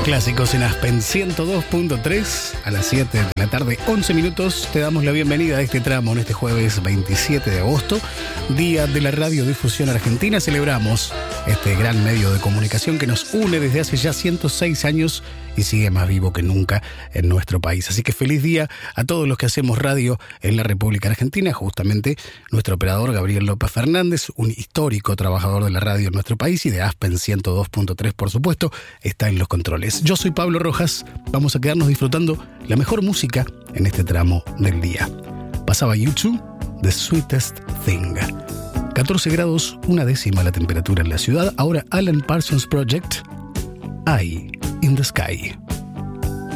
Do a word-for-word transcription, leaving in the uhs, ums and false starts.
Clásicos en Aspen ciento dos punto tres a las siete de la tarde, once minutos. Te damos la bienvenida a este tramo en este jueves veintisiete de agosto, Día de la Radiodifusión Argentina. Celebramos este gran medio de comunicación que nos une desde hace ya ciento seis años y sigue más vivo que nunca en nuestro país. Así que feliz día a todos los que hacemos radio en la República Argentina. Justamente nuestro operador Gabriel López Fernández, un histórico trabajador de la radio en nuestro país y de Aspen ciento dos punto tres, por supuesto, está en los controles. Yo soy Pablo Rojas. Vamos a quedarnos disfrutando la mejor música en este tramo del día. Pasaba U dos, The Sweetest Thing. catorce grados, una décima la temperatura en la ciudad. Ahora Alan Parsons Project, Eye in the Sky.